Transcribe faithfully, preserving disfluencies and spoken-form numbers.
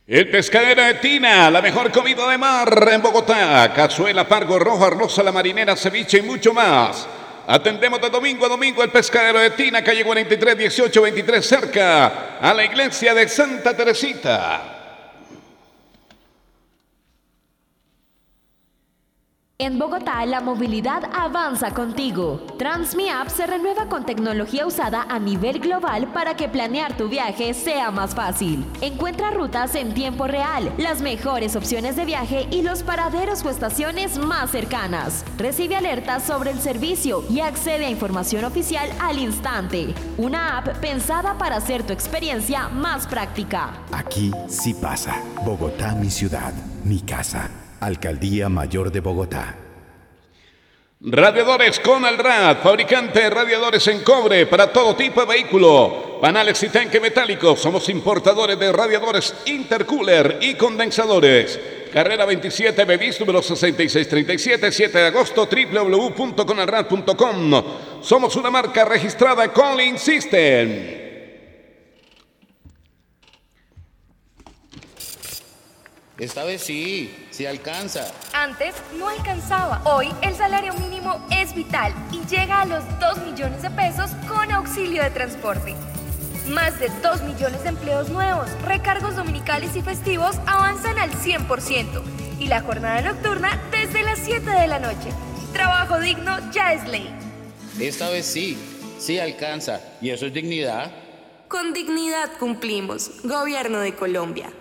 El Pescadero de Tina, la mejor comida de mar en Bogotá. Cazuela, pargo rojo, arroz a la marinera, ceviche y mucho más. Atendemos de domingo a domingo el Pescadero de Tina, calle cuarenta y tres, dieciocho veintitrés, cerca a la iglesia de Santa Teresita. En Bogotá, la movilidad avanza contigo. TransMiApp se renueva con tecnología usada a nivel global para que planear tu viaje sea más fácil. Encuentra rutas en tiempo real, las mejores opciones de viaje y los paraderos o estaciones más cercanas. Recibe alertas sobre el servicio y accede a información oficial al instante. Una app pensada para hacer tu experiencia más práctica. Aquí sí pasa. Bogotá, mi ciudad, mi casa. Alcaldía Mayor de Bogotá. Radiadores Conalrad, fabricante de radiadores en cobre para todo tipo de vehículo, panales y tanque metálicos. Somos importadores de radiadores intercooler y condensadores. Carrera veintisiete, Bevis, número sesenta y seis treinta y siete, siete de agosto, doble u doble u doble u punto conalrad punto com. Somos una marca registrada Colin System. Esta vez sí, sí alcanza. Antes no alcanzaba. Hoy el salario mínimo es vital y llega a los dos millones de pesos con auxilio de transporte. Más de dos millones de empleos nuevos, recargos dominicales y festivos avanzan al cien por ciento y la jornada nocturna desde las siete de la noche. Trabajo digno ya es ley. Esta vez sí, sí alcanza. ¿Y eso es dignidad? Con dignidad cumplimos. Gobierno de Colombia.